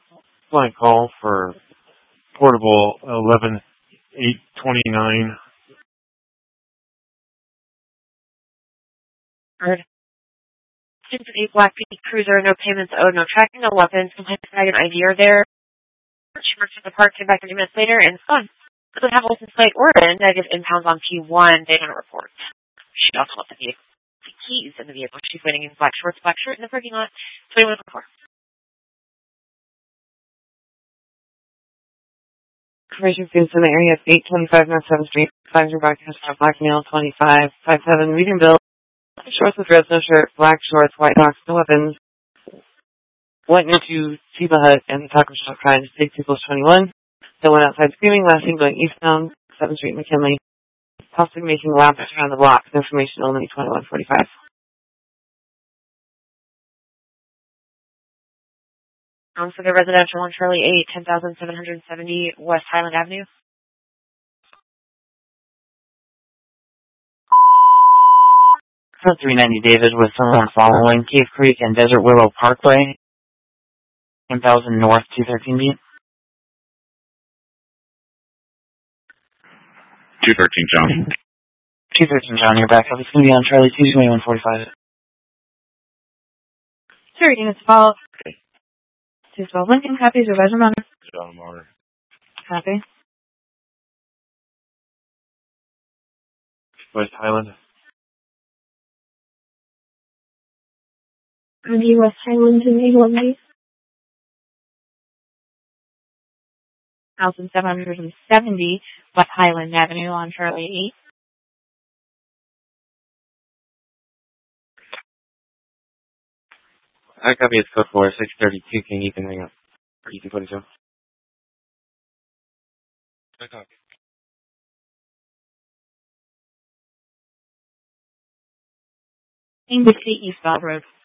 Flight call for portable 11-829. Heard. Students 8 Black Peak Cruiser, no payments owed, no tracking, no weapons, complaint tag and ID are there. She worked at the park, came back 30 minutes later, and it's gone. Doesn't have a license plate or VIN, negative impounds on P1, they don't report. She also left the vehicle. The keys in the vehicle. She's waiting in black shorts, black shirt in the parking lot. 21 before. Information students in the area of 825 North 7th Street. 50 broadcast for black male, 25, 5'7", medium build. Shorts with reds, no shirt, black shorts, white socks, no weapons. Went into Tiba Hut and the taco shop tried to take people 21. Then went outside screaming, laughing, going eastbound, 7th Street, McKinley. Possibly making laps around the block. Information only 2145. For the residential on Charlie 8, 10,770 West Highland Avenue. For 390 David with someone following Cave Creek and Desert Willow Parkway. 10,000 North 213 beat. 213 John. 213 John, you're back up. It's going to be on Charlie 2, 2145. Sure, units follow. Okay. 212 Lincoln, copy, supervisor Munner. John Marner. Copy. West Highland. West Highland and 818. 1,770 West Highland Avenue on Charlie 8. I copy it's code 4, 632. You can hang up. Or you can put it down. I copy. Embassy Eastbound Road.